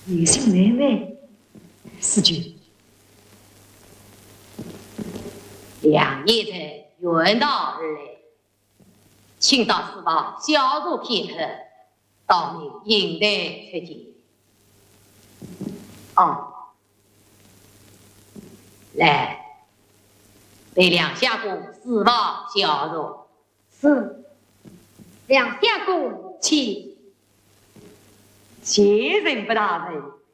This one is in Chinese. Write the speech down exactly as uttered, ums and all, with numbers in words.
女性妹妹，四句。 两夜才远道而来，请到四方小坐片刻，到明迎待出见。哦，来，为两相公四方小坐。 是，两相公请。 前人不大人。